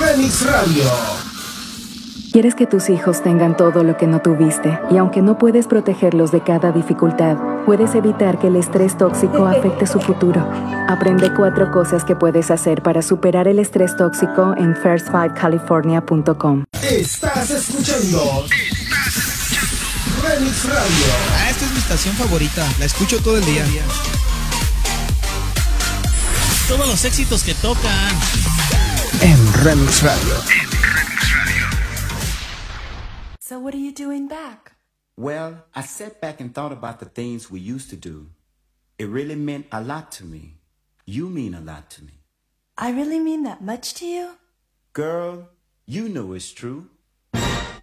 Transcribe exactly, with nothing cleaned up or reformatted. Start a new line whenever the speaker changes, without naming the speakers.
Remix Radio.
Quieres que tus hijos tengan todo lo que no tuviste, y aunque no puedes protegerlos de cada dificultad, puedes evitar que el estrés tóxico afecte su futuro. Aprende cuatro cosas que puedes hacer para superar el estrés tóxico en first five california punto com.
Estás escuchando. Estás escuchando Remix Radio.
Ah, esta es mi estación favorita. La escucho todo el día.
Todos los éxitos que tocan
en Remix Radio.
So what are you doing back?
Well, I sat back and thought about the things we used to do. It really meant a lot to me. You mean a lot to me.
I really mean that much to you?
Girl, you know it's true.